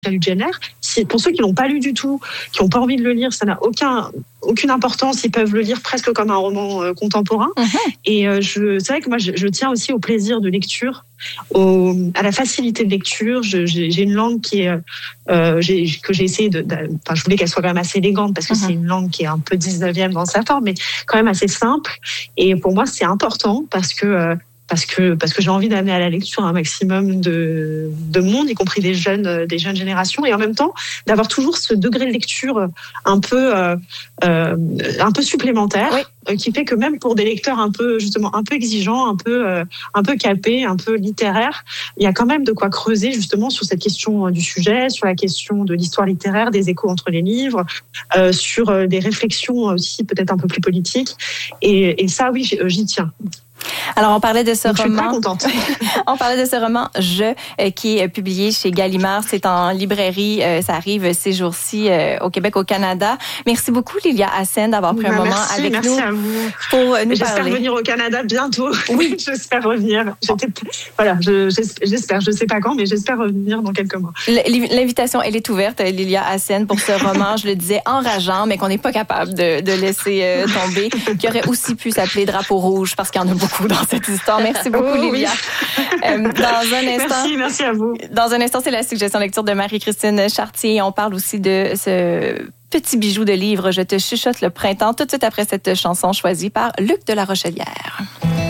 Jane Eyre. Pour ceux qui l'ont pas lu du tout, qui n'ont pas envie de le lire, ça n'a aucune importance. Ils peuvent le lire presque comme un roman contemporain. Et c'est vrai que moi, je tiens aussi au plaisir de lecture, à la facilité de lecture. J'ai une langue qui est que j'ai essayé je voulais qu'elle soit quand même assez élégante parce que c'est une langue qui est un peu 19e dans sa forme, mais quand même assez simple. Et pour moi, c'est important parce que j'ai envie d'amener à la lecture un maximum de monde, y compris des jeunes générations, et en même temps d'avoir toujours ce degré de lecture un peu supplémentaire, qui fait que même pour des lecteurs un peu exigeants, un peu capés, un peu littéraires, il y a quand même de quoi creuser justement sur cette question du sujet, sur la question de l'histoire littéraire, des échos entre les livres, sur des réflexions aussi peut-être un peu plus politiques. Et ça, oui, j'y tiens. Alors, on parlait de ce roman. Je suis très contente. On parlait de ce roman qui est publié chez Gallimard. C'est en librairie. Ça arrive ces jours-ci au Québec, au Canada. Merci beaucoup, Lilia Hassen, d'avoir pris un moment avec nous. Merci à vous. Pour nous parler. J'espère venir au Canada bientôt. Oui. J'espère revenir. J'espère. Je sais pas quand, mais j'espère revenir dans quelques mois. L'invitation, elle est ouverte, Lilia Hassen, pour ce roman, je le disais, enrageant, mais qu'on n'est pas capable de laisser tomber, qui aurait aussi pu s'appeler Drapeau rouge, parce qu'il y en a beaucoup dans cette histoire. Merci beaucoup, Lilia. Dans un instant, merci à vous. Dans un instant, c'est la suggestion lecture de Marie-Christine Chartier. On parle aussi de ce petit bijou de livre, Je te chuchote le printemps, tout de suite après cette chanson choisie par Luc de la Rochelière.